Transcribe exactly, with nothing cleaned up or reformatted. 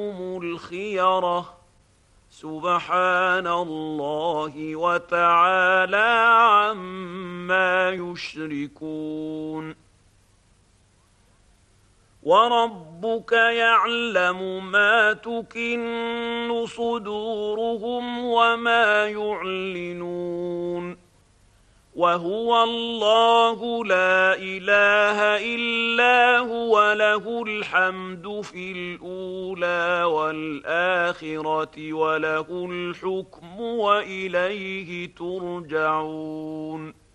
الخيرة سبحان الله وتعالى عما يشركون. وربك يعلم ما تكن صدورهم وما يعلنون، وهو الله لا إله إلا هو له الحمد في الأولى والآخرة وله الحكم وإليه ترجعون.